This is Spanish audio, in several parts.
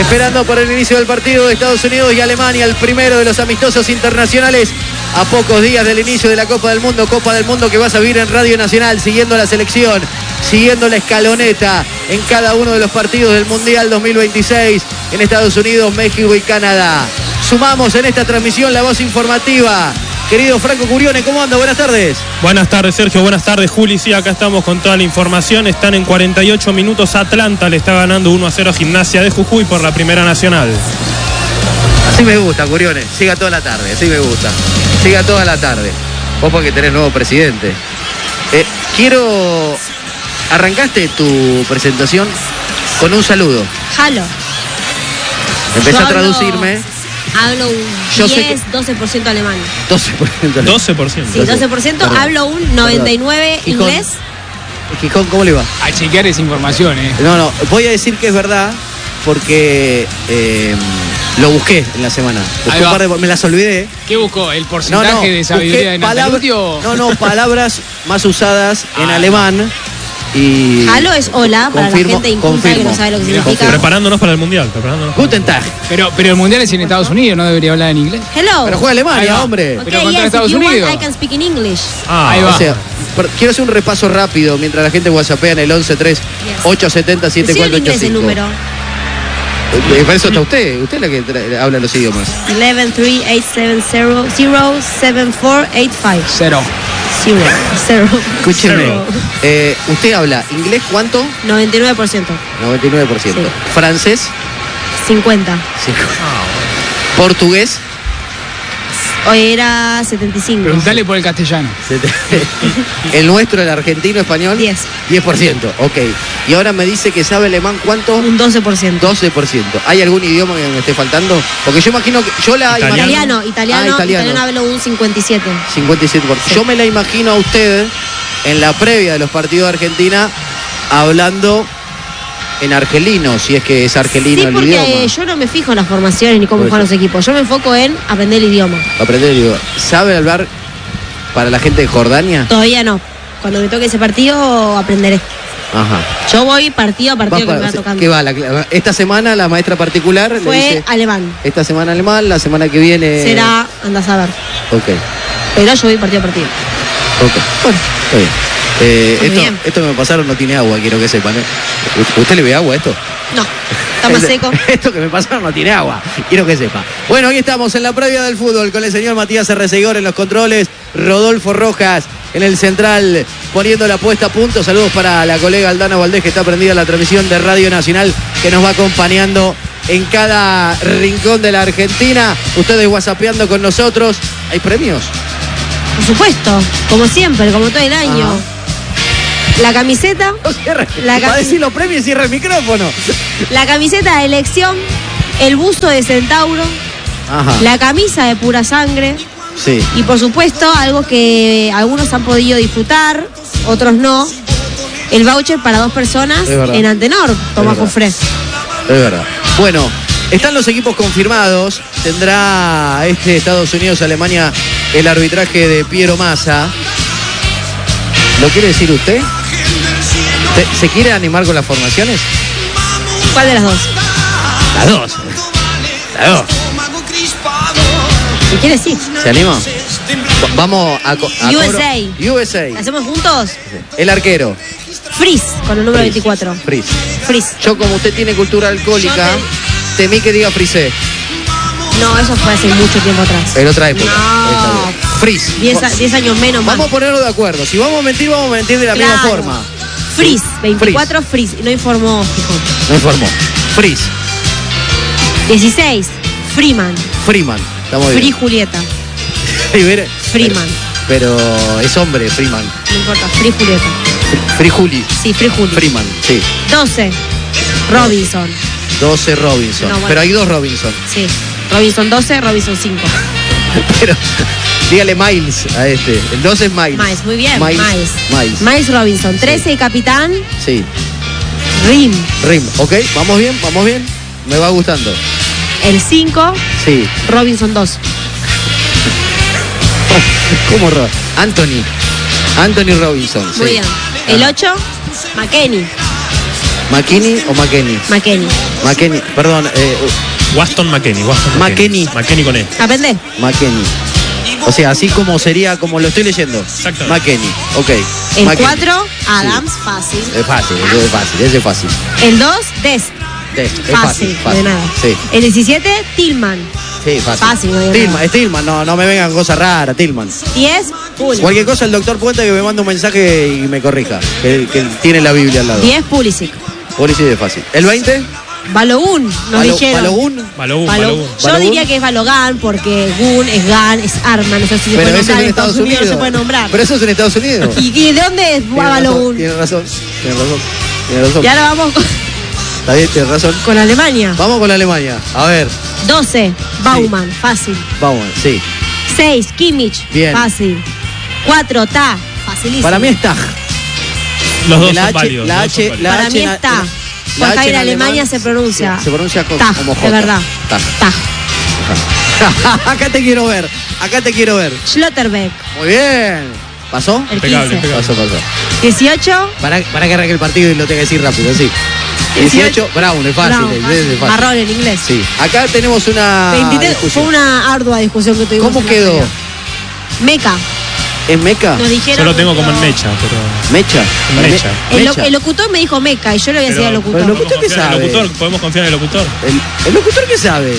esperando por el inicio del partido de Estados Unidos y Alemania, el primero de los amistosos internacionales a pocos días del inicio de la Copa del Mundo que vas a vivir en Radio Nacional, siguiendo la selección, siguiendo la escaloneta en cada uno de los partidos del Mundial 2026 en Estados Unidos, México y Canadá. Sumamos en esta transmisión la voz informativa. Querido Franco Curione, ¿cómo anda? Buenas tardes. Buenas tardes, Sergio. Buenas tardes, Juli. Sí, acá estamos con toda la información. Están en 48 minutos. Atlanta le está ganando 1-0 a Gimnasia de Jujuy por la Primera Nacional. Así me gusta, Curione. Siga toda la tarde, así me gusta. Siga toda la tarde. Vos porque tenés nuevo presidente. Arrancaste tu presentación con un saludo. Halo. Empecé a traducirme. Hablo un 12% alemán. 12% alemán. 12%. Sí, 12%. Perdón. Hablo un 99% inglés. Gijón, ¿cómo le va? A chequear esa información, No, voy a decir que es verdad porque lo busqué en la semana. Me las olvidé. ¿Qué buscó? ¿El porcentaje de sabiduría de Nataluti? No, palabras más usadas en alemán. Y Halo es hola para la gente inculta que no sabe lo que significa. Preparándonos para el Mundial. Guten Tag. Pero el Mundial es en Estados Unidos, ¿no debería hablar en inglés? Hello. Pero juega Alemania, hombre. Okay, pero contra Estados Unidos. I can speak in English. Ahí va. O sea, quiero hacer un repaso rápido mientras la gente whatsappea en el 11-3-870-7485. inglés el número. Para eso está usted. Usted es la que habla los idiomas. 11-3-870-7485. Cero. Escúcheme. ¿Usted habla inglés cuánto? 99%. 99%. Sí. ¿Francés? 50. ¿Portugués? Hoy era 75. Preguntale por el castellano. ¿El nuestro, el argentino, español? 10%. 10%, ok. Y ahora me dice que sabe alemán, ¿cuánto? Un 12%. 12%. ¿Hay algún idioma que me esté faltando? Porque yo imagino que... Italiano hablo un 57%. 57%. Sí. Yo me la imagino a usted en la previa de los partidos de Argentina hablando en argelino, si es que es argelino el idioma. Sí, porque yo no me fijo en las formaciones ni cómo juegan los equipos. Yo me enfoco en aprender el idioma. ¿Sabe hablar para la gente de Jordania? Todavía no. Cuando me toque ese partido, aprenderé. Ajá. Yo voy partido a partido que me va tocando. ¿Qué va? Esta semana la maestra particular fue le dice, alemán. Esta semana alemán, la semana que viene... Será, andás a ver. Ok. Pero yo voy partido a partido. Ok. Bueno, está bien. Esto que me pasaron no tiene agua, quiero que sepan. ¿Usted le ve agua a esto? No, está más seco. Esto que me pasaron no tiene agua, quiero que sepa. Bueno, aquí estamos en la previa del fútbol con el señor Matías Arreceguor en los controles, Rodolfo Rojas en el central poniendo la puesta a punto. Saludos para la colega Aldana Valdés que está prendida la transmisión de Radio Nacional que nos va acompañando en cada rincón de la Argentina. Ustedes whatsappeando con nosotros. ¿Hay premios? Por supuesto, como siempre, como todo el año. Ajá. La camiseta. Va a decir los premios y cierra el micrófono. La camiseta de elección, el busto de Centauro, ajá, la camisa de Pura Sangre. Sí. Y por supuesto, algo que algunos han podido disfrutar, otros no, el voucher para 2 personas en Antenor, Tomás Jofré. Es verdad. Bueno, están los equipos confirmados. Tendrá Estados Unidos-Alemania el arbitraje de Piero Massa. ¿Lo quiere decir usted? ¿Se quiere animar con las formaciones? ¿Cuál de las dos? Las dos. ¿Qué quiere decir? ¿Se anima? Vamos a USA. ¿Hacemos juntos? El arquero. Fries, con el número 24. Fries. Fries. Yo, como usted tiene cultura alcohólica, temí que diga Frisé. No, eso fue hace mucho tiempo atrás. En otra época. No. Fries. 10 años menos más. Vamos a ponernos de acuerdo. Si vamos a mentir de la misma forma. Fries, 24 Fries. No informó Gijón. No informó. Fries. 16, Freeman. Estamos bien. Free Julieta. Freeman. Pero es hombre, Freeman. No importa, Free Julieta. Free Juli. Sí, Free Juli. Freeman, sí. 12, Robinson. 12 Robinson. No, bueno. Pero hay 2 Robinson. Sí. Robinson 12, Robinson 5. Pero dígale Miles a este. El 12 es Miles. Miles, muy bien. Miles. Miles Robinson. 13, sí. Capitán. Sí. Rim. Ok, vamos bien. Me va gustando. El 5. Sí. Robinson 2. ¿Cómo Anthony Robinson. Muy bien. El 8, McKenny. ¿McKinney o McKennie? McKennie. Perdón. Waston McKennie. McKennie. McKennie con E. ¿Aprendés? McKennie. O sea, así como sería, como lo estoy leyendo. Exacto. McKennie, ok. El McKennie. 4, Adams, fácil. Es fácil, ese es fácil. El 2, Dest. Es Fácil, de nada. Sí. El 17, Tillman. Sí, fácil. Fácil, no digo Tillman, nada. es Tillman, no me vengan cosas raras, Tillman. 10, Pulisic. Cualquier cosa, el doctor Puente que me manda un mensaje y me corrija. Que tiene la Biblia al lado. 10, Pulisic. Pulisic es fácil. ¿El 20? Balogun, nos dijeron. Balogun. Yo diría que es Balogan porque Gun es Gan, es arma, no sé si se Pero puede eso es nombrar. en En Estados Unidos. no se puede nombrar. Pero eso es en Estados Unidos. ¿Y de dónde es Balogun? Tiene razón. Y ahora vamos Está bien, tiene razón. con Alemania. Vamos con Alemania. A ver, 12, Baumann, fácil. vamos, sí. 6, Kimmich, Bien. fácil. 4, Ta, facilísimo. Para mí es Tag. Los dos La son H, válidos. la los dos son H, válidos. la Para H mí en- está. la Porque H ahí en alemán Alemania se pronuncia. Se pronuncia Tag, como J. de verdad. Tag. Tag. Acá te quiero ver. Schlotterbeck, Muy bien. ¿Pasó? el Impecable, 15. impecable. Pasó. 18, Para que arranque el partido y lo tenga que decir rápido, sí. 18, Brown, es fácil. Brown, es fácil. marrón en inglés. Sí. Acá tenemos una 23, discusión. fue una ardua discusión que tuvimos. ¿Cómo en la quedó? previa. Meca. ¿Es Meca? Nos dijeron. Yo lo tengo como en pero- Mecha, pero. ¿Mecha? Mecha. El locutor me dijo Meca y yo le voy a decir al locutor. pero el locutor ¿qué ¿Podemos confiar en sabe? el locutor? ¿Podemos confiar en el locutor? ¿El locutor qué sabe?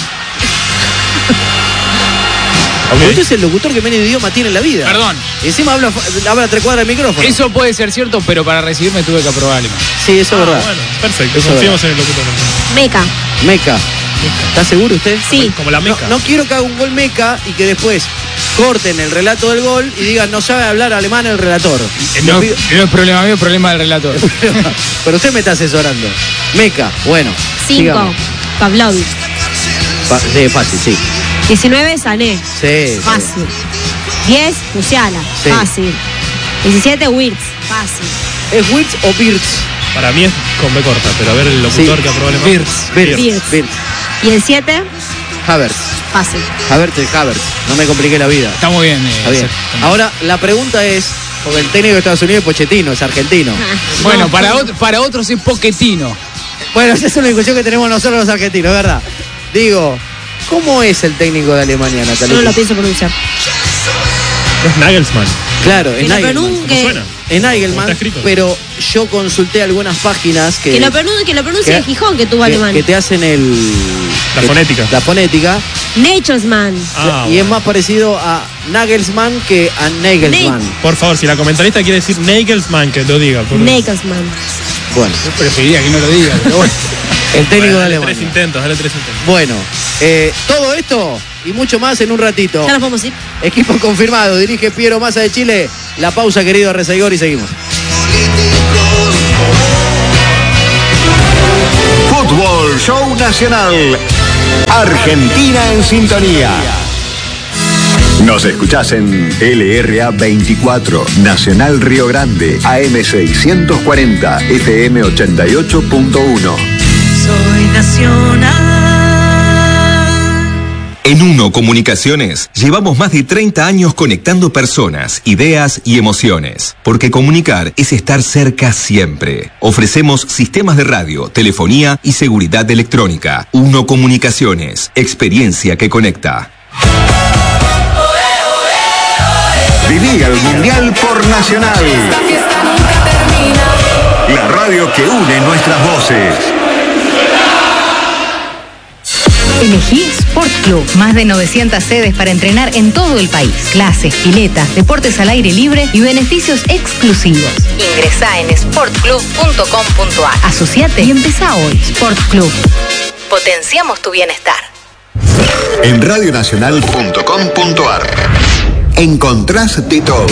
Ok. Usted es el locutor que menos idioma tiene en la vida. Perdón. Y encima habla 3 cuadras del micrófono. Eso puede ser cierto, pero para recibirme tuve que aprobar alemán. Sí, eso es verdad. Bueno, perfecto. Eso Confiemos en el locutor. Meca. Meca. ¿Está seguro usted? Sí. Como la Meca. No quiero que haga un gol Meca y que después corten el relato del gol y digan no sabe hablar alemán el relator. No, Le pido- no es problema mío, es problema del relator. Pero usted me está asesorando. Meca, bueno. 5, sigamos. Pavlovic. Sí, fácil, sí. 19, Sané. Sí. Fácil. 10, Musiala. Sí. Fácil. 17, Wirtz. Fácil. ¿Es Wirtz o Birz? Para mí es con B corta, pero a ver el locutor Sí. que aprobó alemán. Wirtz. Y el 7, Havertz. fácil. Havertz. No me compliqué la vida. Está muy bien. Está bien. Exacto. Ahora, la pregunta es, porque el técnico de Estados Unidos es Pochettino, es argentino. Bueno, No, para otros es Pochettino. Bueno, esa es una discusión que tenemos nosotros los argentinos, ¿verdad? Digo, ¿cómo es el técnico de Alemania, yo Natalia? no lo pienso pronunciar. Es Nagelsmann. Claro, Que es lo Nagelman. pronuncie- ¿Cómo suena? Es Nagelman, ¿Cómo está escrito? pero yo consulté algunas páginas que Que lo pronuncie que- el Gijón que tuvo alemán. que te hacen La fonética. La fonética. Naturesman. Ah, Y es bueno. más parecido a Nagelsmann que a Nagelsmann. Por favor, si la comentarista quiere decir Nagelsmann, que lo diga. por- Nagelsmann. Bueno, Yo preferiría que no lo diga, pero bueno. el técnico Bueno, de dale Alemania. 3 intentos, dale 3 intentos. Bueno, todo esto y mucho más en un ratito. Ya nos podemos ir. Equipo confirmado, dirige Piero Massa de Chile. La pausa, querido Rezaigor, y seguimos. Fútbol Show Nacional. Argentina en sintonía. Nos escuchás en LRA 24, Nacional Río Grande, AM 640, FM 88.1. Soy nacional. En Uno Comunicaciones llevamos más de 30 años conectando personas, ideas y emociones. Porque comunicar es estar cerca siempre. Ofrecemos sistemas de radio, telefonía y seguridad electrónica. Uno Comunicaciones, experiencia que conecta. Viví el Mundial por Nacional. La radio que une nuestras voces. Elegí Sport Club. Más de 900 sedes para entrenar en todo el país. Clases, piletas, deportes al aire libre y beneficios exclusivos. Ingresá en sportclub.com.ar. Asociate y empezá hoy. Sport Club. Potenciamos tu bienestar. En radionacional.com.ar encontrás de todo.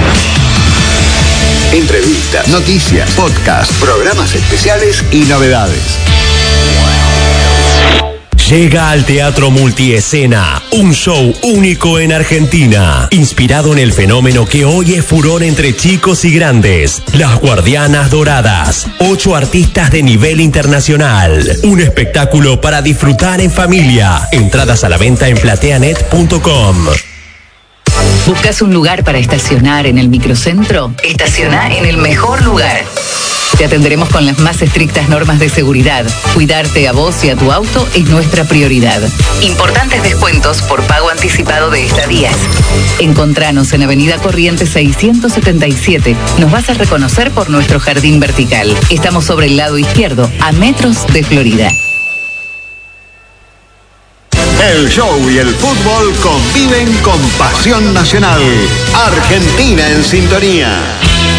Entrevistas, noticias, podcasts, programas especiales y novedades. Llega al Teatro Multiescena, un show único en Argentina, inspirado en el fenómeno que hoy es furor entre chicos y grandes, Las Guardianas Doradas, 8 artistas de nivel internacional, un espectáculo para disfrutar en familia, entradas a la venta en plateanet.com. ¿Buscas un lugar para estacionar en el microcentro? Estaciona en el mejor lugar. Te atenderemos con las más estrictas normas de seguridad. Cuidarte a vos y a tu auto es nuestra prioridad. Importantes descuentos por pago anticipado de estadías. Encontranos en Avenida Corrientes 677. Nos vas a reconocer por nuestro jardín vertical. Estamos sobre el lado izquierdo, a metros de Florida. El show y el fútbol conviven con pasión nacional. Argentina en sintonía.